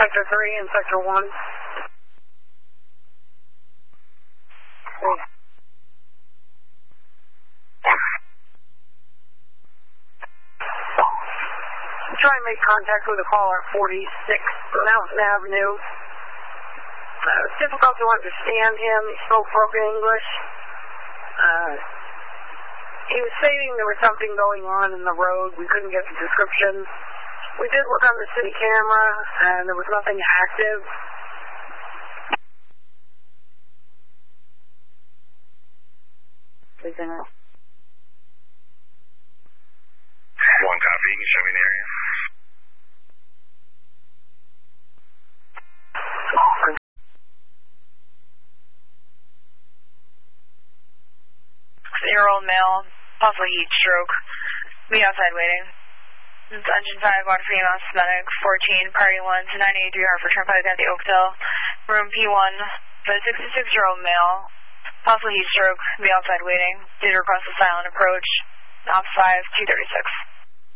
Sector 3 and Sector 1. Try and make contact with the caller at 46 Mountain Avenue. It's difficult to understand him. He spoke broken English. He was saying there was something going on in the road. We couldn't get the description. We did look on the city camera, and there was nothing active. One copy. You can show me the area. Year-old male, possibly heat stroke. Be outside waiting. It's Engine 5, water for email, Semitic 14, Party 1 to 983 Hartford Turnpike at the Oakdale. Room P1, for the 66-year-old male, possibly heat stroke. Be outside waiting. Please request a silent approach. Op 5, 236.